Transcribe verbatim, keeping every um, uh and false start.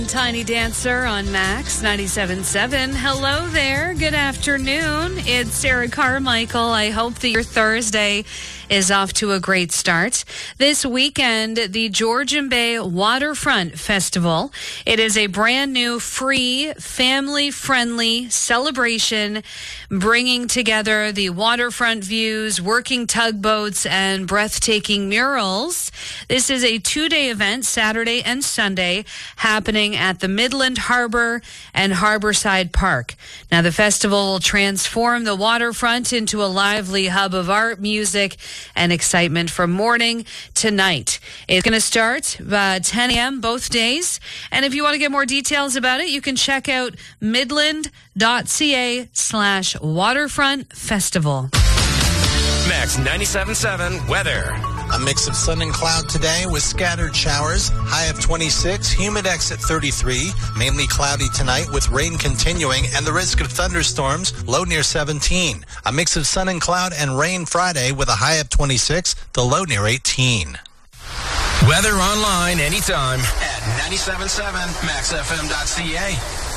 Tiny Dancer on Max ninety-seven point seven. Hello there. Good afternoon. It's Sarah Carmichael. I hope that your Thursday is off to a great start. This weekend, the Georgian Bay Waterfront Festival. It is a brand new, free, family-friendly celebration bringing together the waterfront views, working tugboats, and breathtaking murals. This is a two-day event, Saturday and Sunday, happening at the Midland Harbor and Harborside Park. Now, the festival will transform the waterfront into a lively hub of art, music, and excitement from morning to night. It's going to start uh, ten a.m. both days. And if you want to get more details about it, you can check out midland.ca slash waterfront festival. Max ninety-seven point seven weather. A mix of sun and cloud today with scattered showers. High of twenty-six, Humidex at thirty-three. Mainly cloudy tonight with rain continuing and the risk of thunderstorms. Low near seventeen. A mix of sun and cloud and rain Friday with a high of twenty-six. The low near eighteen. Weather online anytime at ninety-seven point seven max f m dot c a.